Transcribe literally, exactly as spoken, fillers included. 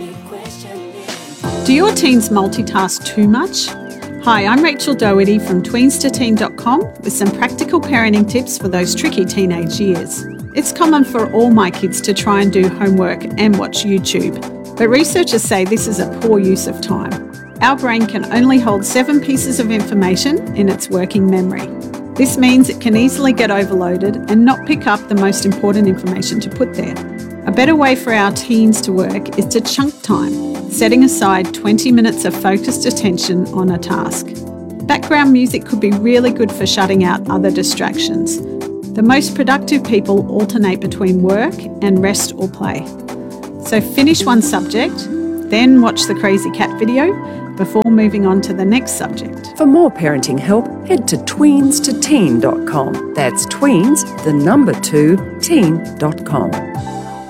Do your teens multitask too much? Hi, I'm Rachel Doherty from tweens to teen dot com with some practical parenting tips for those tricky teenage years. It's common for all my kids to try and do homework and watch YouTube, but researchers say this is a poor use of time. Our brain can only hold seven pieces of information in its working memory. This means it can easily get overloaded and not pick up the most important information to put there. A better way for our teens to work is to chunk time, setting aside twenty minutes of focused attention on a task. Background music could be really good for shutting out other distractions. The most productive people alternate between work and rest or play. So finish one subject, then watch the Crazy Cat video before moving on to the next subject. For more parenting help, head to tweens to teen dot com. That's tweens, the number two, teen dot com.